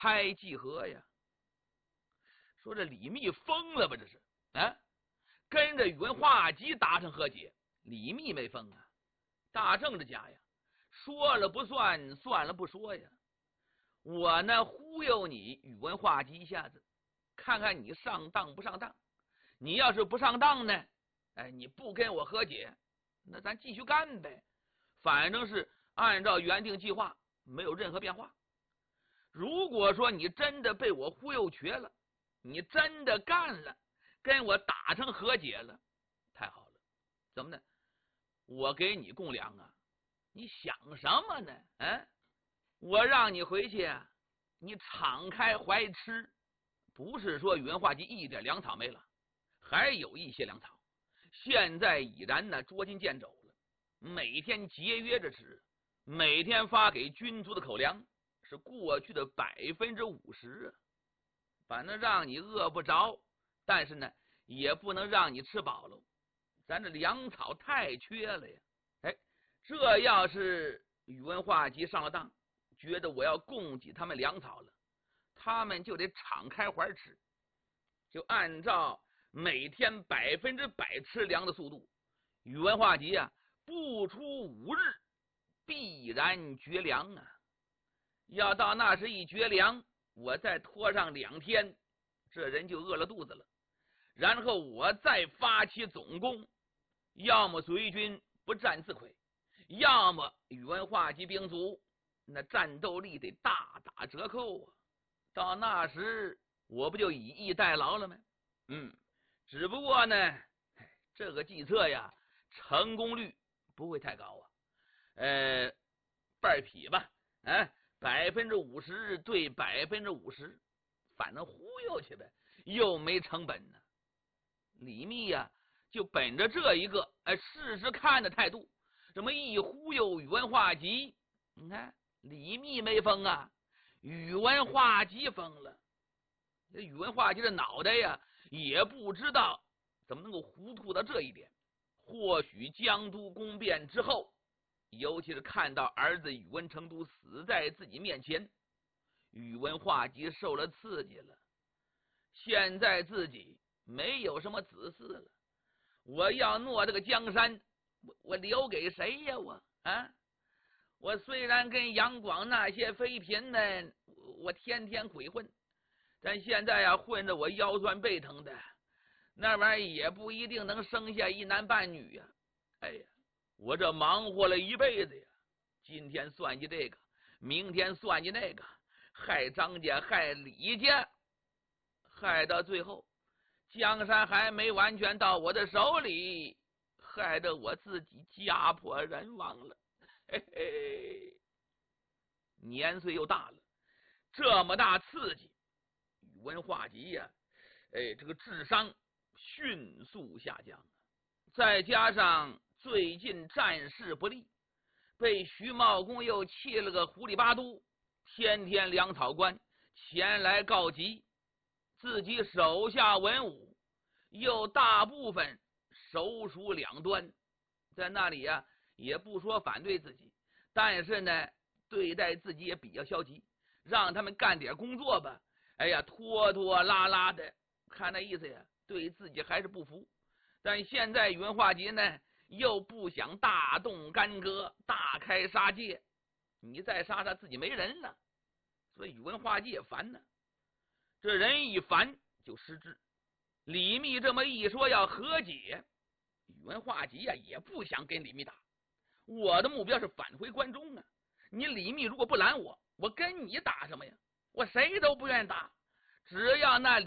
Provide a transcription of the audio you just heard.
拍即合呀。说这李密疯了吧？这是啊，跟着宇文化及达成和解。李密没疯啊，大政治家呀，说了不算，算了不说呀。我呢忽悠你宇文化及一下子，看看你上当不上当。你要是不上当呢，你不跟我和解，那咱继续干呗，反正是按照原定计划，没有任何变化。如果说你真的被我忽悠瘸了，你真的干了，跟我打成和解了，太好了。怎么呢？我给你供粮啊，你想什么呢？我让你回去啊，你敞开怀吃。不是说宇文化及一点粮草没了，还有一些粮草，现在已然呢捉襟见肘了，每天节约着吃，每天发给军卒的口粮是过去的50%啊。反正让你饿不着，但是呢也不能让你吃饱了，咱这粮草太缺了呀。这要是宇文化及上了当，觉得我要供给他们粮草了，他们就得敞开怀吃，就按照每天100%吃粮的速度，宇文化及啊不出5日必然绝粮啊。要到那时一绝粮，我再拖上2天，这人就饿了肚子了。然后我再发起总攻，要么随军不战自溃，要么宇文化及兵卒那战斗力得大打折扣啊。到那时我不就以逸待劳了吗？只不过呢这个计策呀成功率不会太高啊。半匹吧，50%对50%，反正忽悠去呗，又没成本呢。李密呀就本着这一个试试看的态度，这么一忽悠宇文化及，你看李密没疯啊，宇文化及疯了。这宇文化及的脑袋呀也不知道怎么能够糊涂到这一点。或许江都宫变之后，尤其是看到儿子宇文成都死在自己面前，宇文化及受了刺激了。现在自己没有什么子嗣了，我要诺这个江山，我留给谁呀？我虽然跟杨广那些妃嫔们我天天鬼混，但现在呀混着我腰酸背疼的，那玩意儿也不一定能生下一男半女呀。我这忙活了一辈子呀，今天算计这个，明天算计那个，害张家害李家，害到最后江山还没完全到我的手里，害得我自己家破人亡了。年岁又大了，这么大刺激，宇文化及呀这个智商迅速下降，再加上最近战事不利，被徐茂公又弃了个狐狸八都，天天粮草官前来告急，自己手下文武又大部分手属两端，在那里呀也不说反对自己，但是呢对待自己也比较消极，让他们干点工作吧，拖拖拉拉的，看那意思呀对自己还是不服。但现在宇文化及呢又不想大动干戈，大开杀戒，你再杀自己没人了，所以宇文化及也烦呢。这人一烦就失智。李密这么一说要和解，宇文化及呀也不想跟李密打，我的目标是返回关中啊。你李密如果不拦我，我跟你打什么呀？我谁都不愿意打，只要那